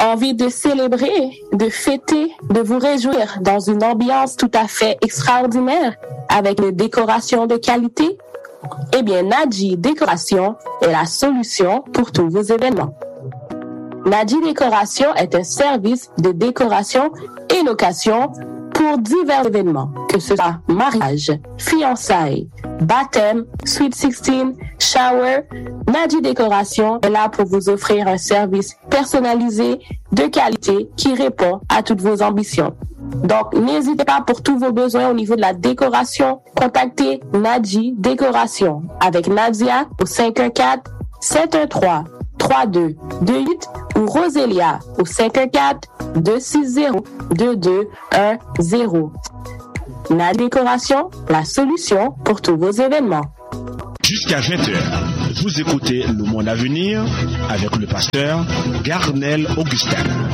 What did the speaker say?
Envie de célébrer, de fêter, de vous réjouir dans une ambiance tout à fait extraordinaire avec des décorations de qualité? Eh bien, Nadji Décoration est la solution pour tous vos événements. Nadji Décoration est un service de décoration et location pour divers événements, que ce soit mariage, fiançailles, baptême, Sweet 16, shower. Nadji Décoration est là pour vous offrir un service personnalisé de qualité qui répond à toutes vos ambitions. Donc, n'hésitez pas pour tous vos besoins au niveau de la décoration. Contactez Nadji Décoration avec Nadia au 514-713-3228 ou Rosélia au 514-260-2210. Nadji Décoration, la solution pour tous vos événements. Jusqu'à 20h, vous écoutez Le Monde à venir avec le pasteur Garnel Augustin.